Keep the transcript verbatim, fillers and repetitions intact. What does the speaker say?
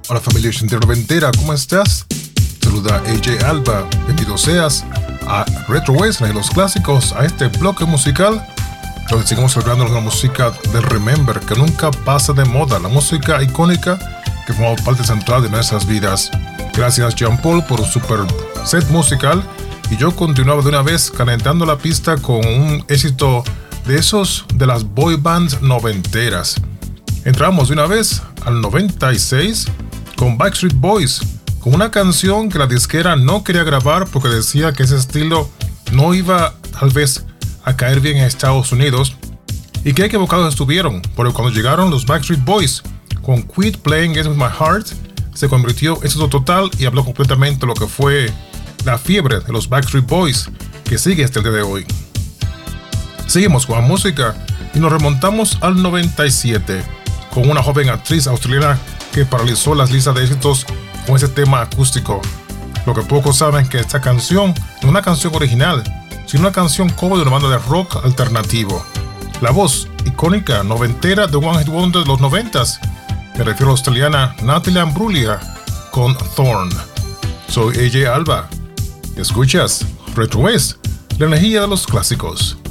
Hola familia noventera, ¿cómo estás? Saluda A J Alba, bienvenido seas a Retro Western y los clásicos, a este bloque musical donde seguimos celebrando la música del Remember, que nunca pasa de moda, la música icónica que forma parte central de nuestras vidas. Gracias Jean Paul por un super set musical, y yo continuaba de una vez calentando la pista con un éxito de esos de las boy bands noventeras. Entramos de una vez al noventa y seis con Backstreet Boys, con una canción que la disquera no quería grabar porque decía que ese estilo no iba tal vez a caer bien en Estados Unidos, y que equivocados estuvieron, porque cuando llegaron los Backstreet Boys con Quit Playing Games With My Heart, se convirtió en éxito total y habló completamente lo que fue la fiebre de los Backstreet Boys, que sigue hasta el día de hoy. Seguimos con la música y nos remontamos al noventa y siete con una joven actriz australiana que paralizó las listas de éxitos con ese tema acústico. Lo que pocos saben es que esta canción no es una canción original, sino una canción cover de una banda de rock alternativo. La voz icónica noventera de One Hit Wonder de los noventas, me refiero a la australiana Natalie Imbruglia con Thorn. Soy A J Alba. Escuchas Retro West, la energía de los clásicos.